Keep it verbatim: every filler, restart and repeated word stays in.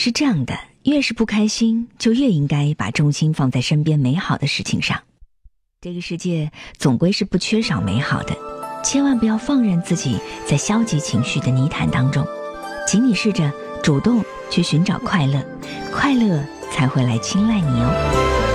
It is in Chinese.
是这样的，越是不开心，就越应该把重心放在身边美好的事情上。这个世界总归是不缺少美好的，千万不要放任自己在消极情绪的泥潭当中，请你试着主动去寻找快乐，快乐才会来青睐你哦。